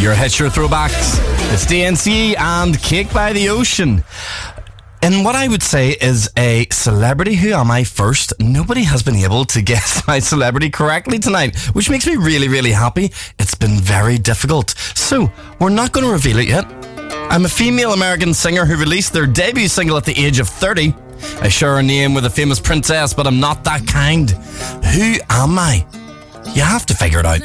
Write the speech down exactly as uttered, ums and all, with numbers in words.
your hits, your throwbacks. It's D N C and Cake by the Ocean. In what I would say is a celebrity Who Am I First, nobody has been able to guess my celebrity correctly tonight, which makes me really, really happy. It's been very difficult. So, we're not going to reveal it yet. I'm a female American singer who released their debut single at the age of thirty. I share a name with a famous princess, but I'm not that kind. Who am I? You have to figure it out.